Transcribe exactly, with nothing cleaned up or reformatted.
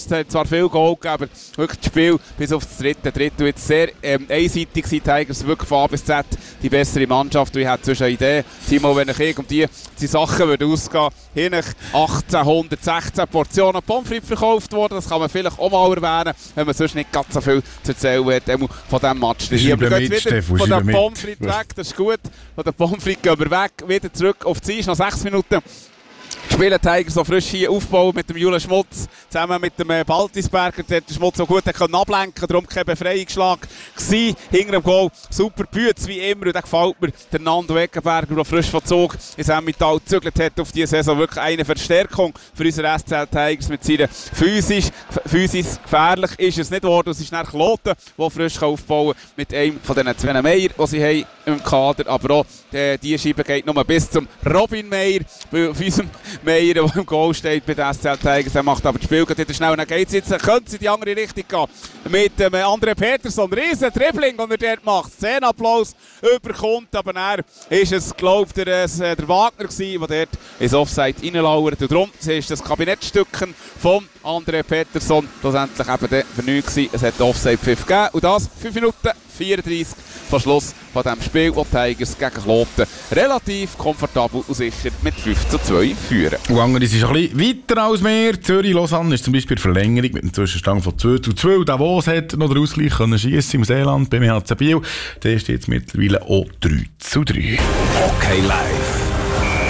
Es hat zwar viel Goal gegeben, aber wirklich das Spiel bis auf das dritte Drittel jetzt sehr ähm, einseitig sind. Tigers wirklich von A bis Z die bessere Mannschaft. Und ich hätte zwischen eine Idee, Timo, wenn ich irgendwie die Sachen würde ausgehen, hinten achtzehnhundertsechzehn Portionen Pommes frites verkauft worden. Das kann man vielleicht auch mal erwähnen, wenn man sonst nicht ganz so viel zu erzählen hat von diesem Match. Hier aber mit, wieder Stefan, von den mit. Pommes frites weg, das ist gut. Von den Pommes frites gehen wir weg, wieder zurück auf die Eis, noch sechs Minuten. Spielen Tigers so frisch hier aufbauen mit dem Julian Schmutz zusammen mit dem Baltisberger, der den Schmutz so gut ablenken konnte, darum kein Befreiungsschlag gewesen. Hinter dem Goal super Bütz wie immer und da gefällt mir der Nando Eckenberger, der frisch von Zug ins Emmental gezügelt hat auf diese Saison. Wirklich eine Verstärkung für unsere S C L Tigers mit seiner physisch, physisch gefährlich ist es nicht geworden. Es ist nach Kloten, der frisch aufbauen kann mit einem von diesen zwei Meier, die sie haben im Kader, aber auch die, die Scheibe geht nur bis zum Robin Meier, auf unserem Meier, der im Goal steht bei den S C L Tigers. Er macht aber das Spiel wieder schnell und dann geht es jetzt, könnte es in die andere Richtung gehen. Mit dem André Peterson, riesen Dribbling, den er dort macht. Szenenapplaus überkommt, aber er ist es, glaubt er, es, der Wagner gewesen, der dort ins Offside reinlauert. Und darum ist das Kabinettstücken von André Peterson schlussendlich eben der für nichts gewesen. Es hat Offside-Pfiff gegeben und das fünf Minuten vierunddreißig vor Schluss von diesem Spiel, wo die Tigers gegen Kloten relativ komfortabel und sicher mit fünf zu zwei führen. Und anderes ist ein bisschen weiter als mehr. Zürich-Lausanne ist zum Beispiel Verlängerung mit einem Zwischenstand von zwei zu zwei. Davos hat noch den Ausgleich können schiessen im Seeland beim H C Biel. Der ist jetzt mittlerweile auch drei zu drei. Okay, live.